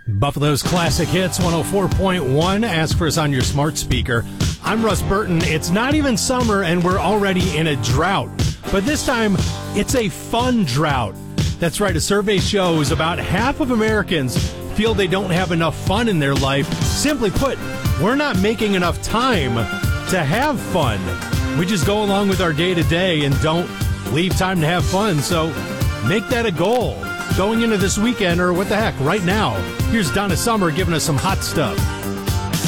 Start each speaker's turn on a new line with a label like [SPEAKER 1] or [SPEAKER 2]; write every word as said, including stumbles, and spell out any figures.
[SPEAKER 1] Buffalo's Classic Hits one oh four point one. Ask for us on your smart speaker. I'm Russ Burton. It's not even summer, and we're already in a drought. But this time, it's a fun drought. That's right. A survey shows about half of Americans feel they don't have enough fun in their life. Simply put, we're not making enough time to have fun. We just go along with our day-to-day and don't leave time to have fun. So make that a goal going into this weekend, or what the heck, right now. Here's Donna Summer giving us some hot stuff.